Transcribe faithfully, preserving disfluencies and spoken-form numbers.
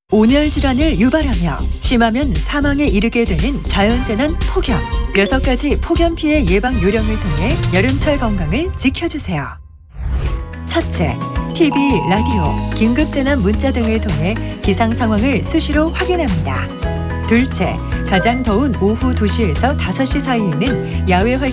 온열 질환을 유발하며 심하면 사망에 이르게 되는 자연재난 폭염. 여섯 가지 폭염 피해 예방 요령을 통해 여름철 건강을 지켜주세요. 첫째, 티비, 라디오, 긴급재난 문자 등을 통해 기상 상황을 수시로 확인합니다. 둘째, 가장 더운 오후 두 시에서 다섯 시 사이에는 야외 활동